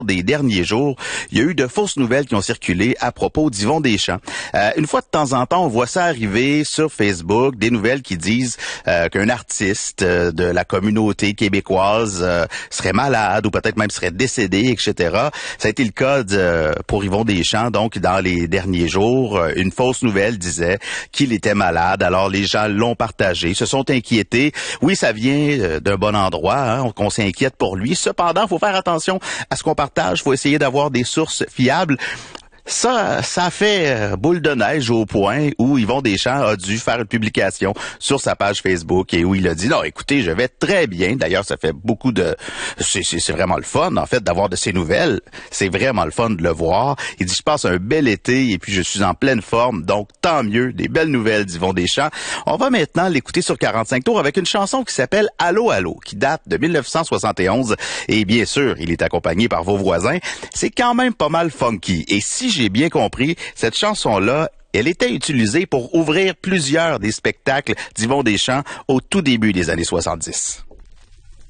des derniers jours, il y a eu de fausses nouvelles qui ont circulé à propos d'Yvon Deschamps. Une fois de temps en temps, on voit ça arriver sur Facebook, des nouvelles qui disent qu'un artiste de la communauté québécoise serait malade ou peut-être même serait décédé, etc. Ça a été le cas pour Yvon Deschamps. Donc, dans les derniers jours, une fausse nouvelle disait qu'il était malade. Alors, les gens l'ont partagé, se sont inquiétés. Oui, ça vient d'un bon endroit, hein, qu'on s'inquiète pour lui. Cependant, il faut faire attention à ce qu'on partage. Il faut essayer d'avoir des sources fiables. Ça a fait boule de neige au point où Yvon Deschamps a dû faire une publication sur sa page Facebook et où il a dit, non, écoutez, je vais très bien. D'ailleurs, ça fait beaucoup de... C'est vraiment le fun, en fait, d'avoir de ces nouvelles. C'est vraiment le fun de le voir. Il dit, je passe un bel été et puis je suis en pleine forme. Donc, tant mieux, des belles nouvelles d'Yvon Deschamps. On va maintenant l'écouter sur 45 tours avec une chanson qui s'appelle Allô, allô, qui date de 1971. Et bien sûr, il est accompagné par vos voisins. C'est quand même pas mal funky. Et si j'ai bien compris, cette chanson-là, elle était utilisée pour ouvrir plusieurs des spectacles d'Yvon Deschamps au tout début des années 70.